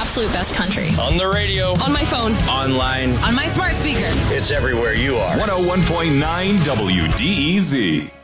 absolute best country. On the radio. On my phone. Online. On my smart speaker. It's everywhere you are. 101.9 WDEZ.